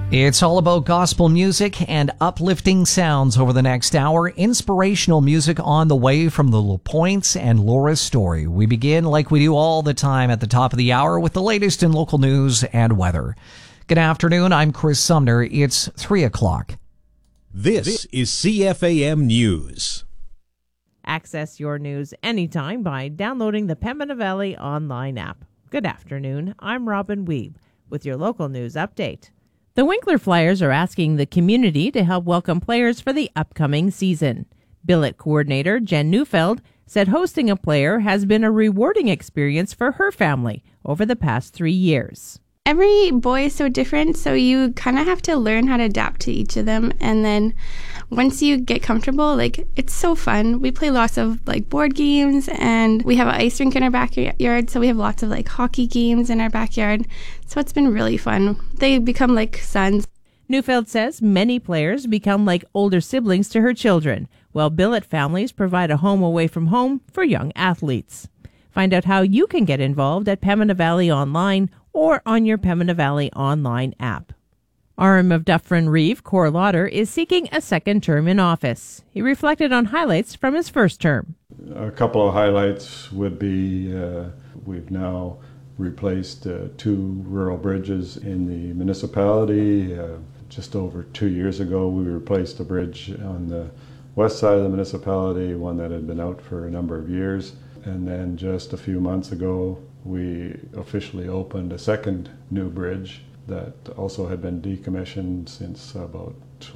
It's all about gospel music and uplifting sounds over the next hour. Inspirational music on the way from the LaPointes and Laura's Story. We begin like we do all the time at the top of the hour with the latest in local news and weather. Good afternoon. I'm Chris Sumner. It's 3 o'clock. This is CFAM News. Access your news anytime by downloading the Pembina Valley online app. Good afternoon. I'm Robin Weeb with your local news update. The Winkler Flyers are asking the community to help welcome players for the upcoming season. Billet coordinator Jen Neufeld said hosting a player has been a rewarding experience for her family over the past 3 years. Every boy is so different, so you kind of have to learn how to adapt to each of them. And then once you get comfortable, it's so fun. We play lots of board games, and we have an ice rink in our backyard, so we have lots of hockey games in our backyard. So it's been really fun. They become like sons. Neufeld says many players become like older siblings to her children, while billet families provide a home away from home for young athletes. Find out how you can get involved at Pembina Valley Online or on your Pembina Valley Online app. RM of Dufferin-Reeve, Cor Lauder, is seeking a second term in office. He reflected on highlights from his first term. A couple of highlights would be we've now replaced 2 rural bridges in the municipality. Just over 2 years ago, we replaced a bridge on the west side of the municipality, one that had been out for a number of years. And then just a few months ago, we officially opened a second new bridge that also had been decommissioned since about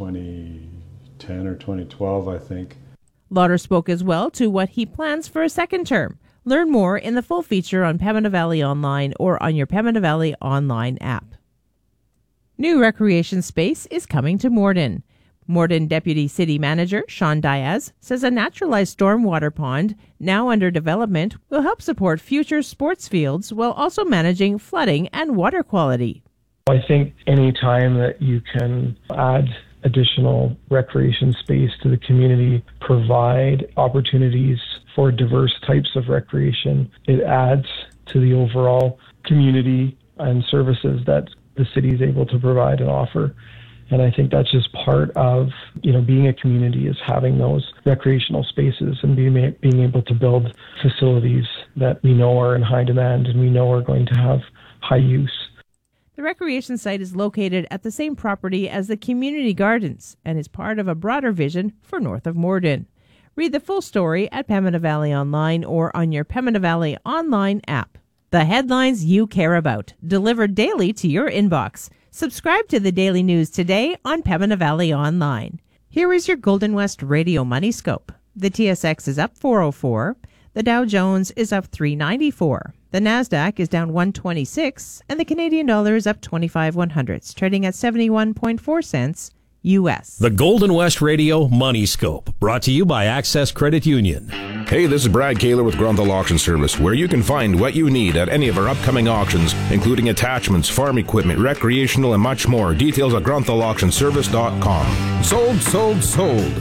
2010 or 2012, I think. Lauder spoke as well to what he plans for a second term. Learn more in the full feature on Pembina Valley Online or on your Pembina Valley Online app. New recreation space is coming to Morden. Morden Deputy City Manager Sean Diaz says a naturalized stormwater pond, now under development, will help support future sports fields while also managing flooding and water quality. I think any time that you can add additional recreation space to the community, provide opportunities for diverse types of recreation, it adds to the overall community and services that the city is able to provide and offer. And I think that's just part of, being a community, is having those recreational spaces and being able to build facilities that we know are in high demand and we know are going to have high use. The recreation site is located at the same property as the community gardens and is part of a broader vision for north of Morden. Read the full story at Pembina Valley Online or on your Pembina Valley Online app. The headlines you care about, delivered daily to your inbox. Subscribe to the Daily News today on Pembina Valley Online. Here is your Golden West Radio Money Scope. The TSX is up 404. The Dow Jones is up 394. The Nasdaq is down 126. And the Canadian dollar is up 25 100ths, trading at 71.4 cents U.S. The Golden West Radio Money Scope, brought to you by Access Credit Union. Hey, this is Brad Kaler with Grunthal Auction Service, where you can find what you need at any of our upcoming auctions, including attachments, farm equipment, recreational, and much more. Details at grunthauauctionservice.com. Sold, sold, sold.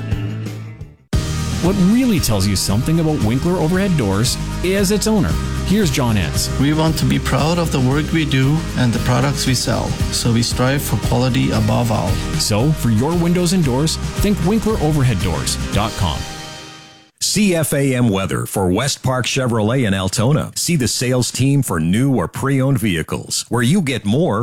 What really tells you something about Winkler Overhead Doors is its owner. Here's John Entz. We want to be proud of the work we do and the products we sell, so we strive for quality above all. So, for your windows and doors, think WinklerOverheadDoors.com. CFAM weather for West Park Chevrolet in Altona. See the sales team for new or pre-owned vehicles, where you get more